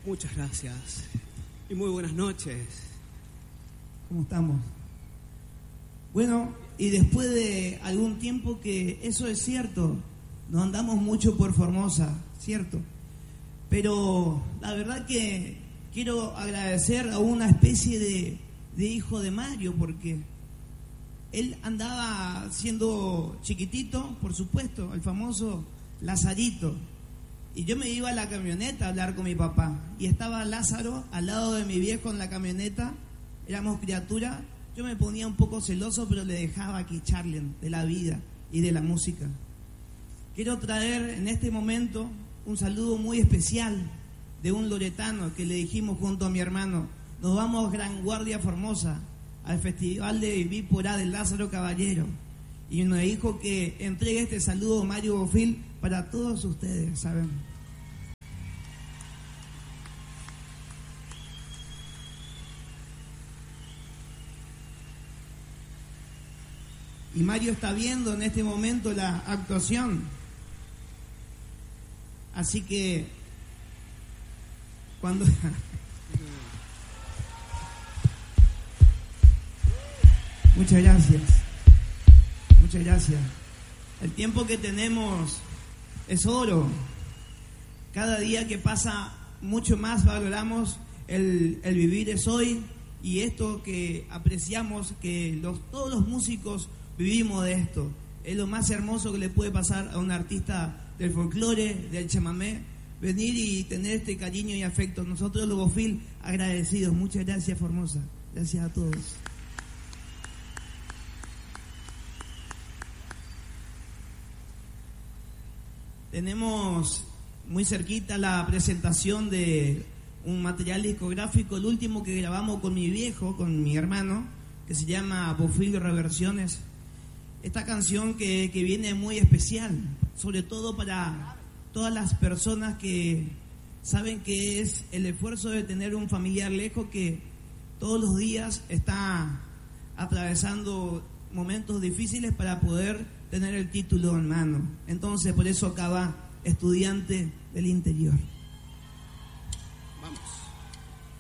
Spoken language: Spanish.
Muchas gracias y muy buenas noches. ¿Cómo estamos? Bueno, y después de algún tiempo que eso es cierto, nos andamos mucho por Formosa, ¿cierto? Pero la verdad que quiero agradecer a una especie de hijo de Mario, porque él andaba siendo chiquitito, por supuesto, el famoso Lazarito. Y yo me iba a la camioneta a hablar con mi papá. Y estaba Lázaro al lado de mi viejo en la camioneta. Éramos criaturas. Yo me ponía un poco celoso, pero le dejaba que charlen de la vida y de la música. Quiero traer en este momento un saludo muy especial de un loretano que le dijimos junto a mi hermano: nos vamos Gran Guardia Formosa al Festival de Vípora del Lázaro Caballero. Y nos dijo que entregue este saludo Mario Bofil para todos ustedes, ¿saben? Y Mario está viendo en este momento la actuación. Así que cuando... Muchas gracias. Muchas gracias. El tiempo que tenemos es oro. Cada día que pasa mucho más valoramos el vivir es hoy, y esto que apreciamos, que todos los músicos vivimos de esto. Es lo más hermoso que le puede pasar a un artista del folclore, del chamamé, venir y tener este cariño y afecto. Nosotros los Bofil agradecidos. Muchas gracias, Formosa. Gracias a todos. Tenemos muy cerquita la presentación de un material discográfico, el último que grabamos con mi viejo, con mi hermano, que se llama Bofil Reversiones. Esta canción que viene muy especial, sobre todo para todas las personas que saben que es el esfuerzo de tener un familiar lejos que todos los días está atravesando momentos difíciles para poder tener el título en mano. Entonces, por eso acá va Estudiante del Interior.